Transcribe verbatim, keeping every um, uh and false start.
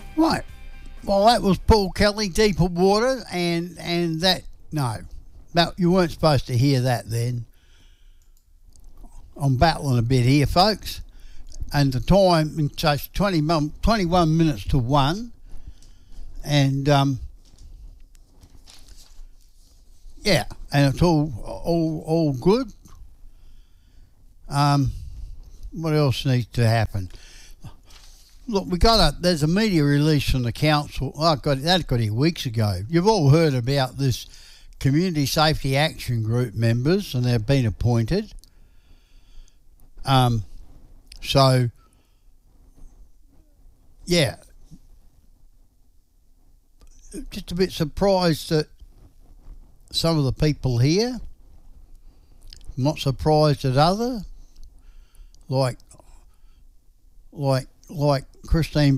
Right. Well, that was Paul Kelly, Deeper Water, and and that no, that you weren't supposed to hear that then. I'm battling a bit here, folks, and the time so it's twenty, twenty-one minutes to one, and um, yeah, and it's all all all good. Um, what else needs to happen? Look, we got a. There's a media release from the council. Oh, I got it. That got here weeks ago. You've all heard about this Community Safety Action Group members, and they've been appointed. Um, so yeah, just a bit surprised that some of the people here. Not surprised at other, like like like Christine